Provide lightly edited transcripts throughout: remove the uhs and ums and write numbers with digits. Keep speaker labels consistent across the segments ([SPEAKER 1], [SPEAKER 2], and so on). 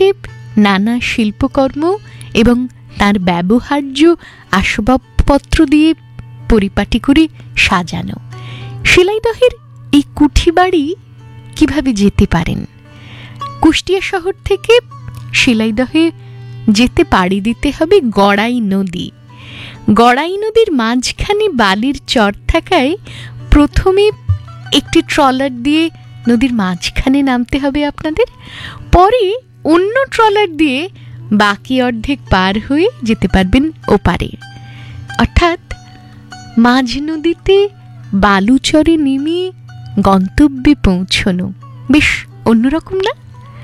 [SPEAKER 1] রয়েছে নানা শিল্পকর্ম এবং তার ব্যবহার্য আসবাবপত্র দিয়ে পরিপাটি করে সাজানো। শিলাইদহের এই কুঠিবাড়ি কিভাবে যেতে পারেন? কুষ্টিয়া শহর থেকে শিলাইদহে যেতে পাড়ি দিতে হবে গড়াই নদী। গড়াই নদীর মাঝখানে বালির চর থাকায় প্রথমে একটি ট্রলার দিয়ে নদীর মাঝখানে নামতে হবে আপনাদের, পরে অন্য ট্রলার দিয়ে বাকি অর্ধেক পার হয়ে যেতে পারবেন ওপারে। অর্থাৎ মাঝ নদীতে বালুচরে নেমে গন্তব্যে পৌঁছনো বেশ অন্যরকম না?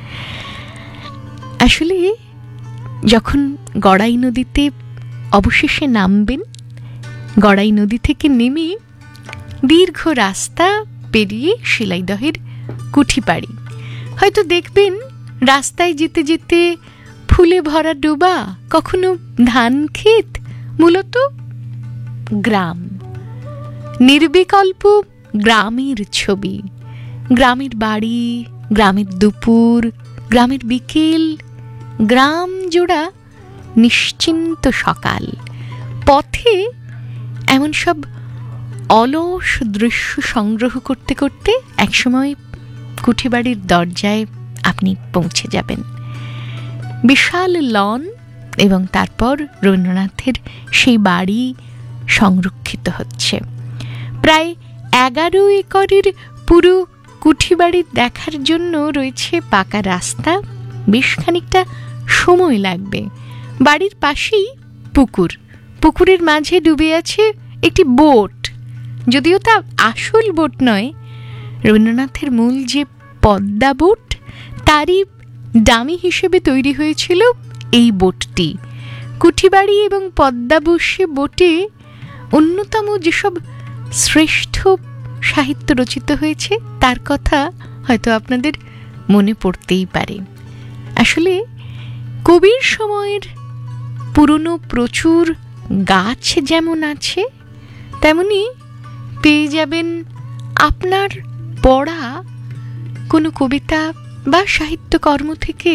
[SPEAKER 1] আসলে যখন গড়াই নদীতে অবশেষে নামবেন, গড়াই নদী থেকে নেমে দীর্ঘ রাস্তা পেরিয়ে শিলাইদহের কুঠিবাড়ি, হয়তো দেখবেন রাস্তায় যেতে যেতে ফুলে ভরা ডোবা, কখনো ধান ক্ষেত, মূলত গ্রাম, নির্বিকল্প গ্রামের ছবি। গ্রামের বাড়ি, গ্রামের দুপুর, গ্রামের বিকেল, গ্রাম জোড়া নিশ্চিন্ত সকাল। পথে এমন সব অলস দৃশ্য সংগ্রহ করতে করতে একসময় কুঠিবাড়ির দরজায় আপনি পৌঁছে যাবেন। বিশাল লন এবং তারপর রবীন্দ্রনাথের সেই বাড়ি সংরক্ষিত হচ্ছে। প্রায় 11 একরের পুরো কুঠিবাড়ি দেখার জন্য রয়েছে পাকা রাস্তা, বেশ খানিকটা সময় লাগবে। বাড়ির পাশেই পুকুর, পুকুরের মাঝে ডুবে আছে একটি বোট, যদিও তা আসল বোট নয়, রবীন্দ্রনাথের মূল যে পদ্মা বোট তারই ডামি হিসেবে তৈরি হয়েছিল এই বোটটি। কুঠিবাড়ি এবং পদ্মা বসে বোটে অন্যতম যেসব শ্রেষ্ঠ সাহিত্য রচিত হয়েছে তার কথা হয়তো আপনাদের মনে পড়তেই পারে। আসলে কবির সময়ের পুরনো প্রচুর গাছ যেমন আছে, তেমনি পেয়ে যাবেন আপনার পড়া কোনো কবিতা বা সাহিত্যকর্ম থেকে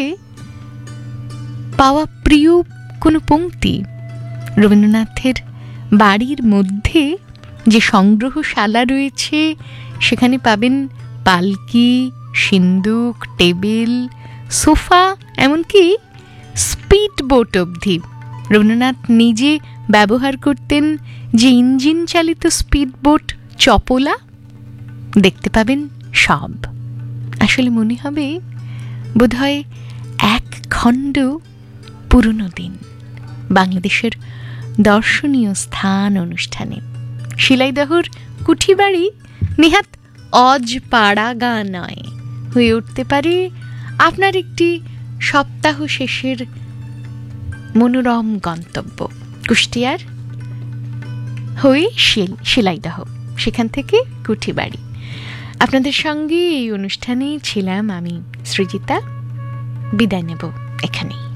[SPEAKER 1] পাওয়া প্রিয় কোনো পংক্তি। রবীন্দ্রনাথের বাড়ির মধ্যে যে সংগ্রহশালা রয়েছে সেখানে পাবেন পালকি, সিন্দুক, টেবিল, সোফা, এমনকি স্পিড বোট অবধি। রবীন্দ্রনাথ নিজে ব্যবহার করতেন যে ইঞ্জিন চালিত স্পিড বোট চপলা, দেখতে পাবেন সব। আসলে মনে হবে বোধহয় এক খণ্ড পুরনো দিন বাংলাদেশের দর্শনীয় স্থান অনুষ্ঠানে। শিলাইদহর কুঠিবাড়ি নেহাত অজপাড়াগা নয়, হয়ে উঠতে পারে আপনার একটি সপ্তাহ শেষের মনোরম গন্তব্য। কুষ্টিয়ার হয়ে শিলাইদহ, সেখান থেকে কুঠিবাড়ি। আপনাদের সঙ্গে এই অনুষ্ঠানে ছিলাম আমি সৃজিতা। বিদায় নেব এখানেই।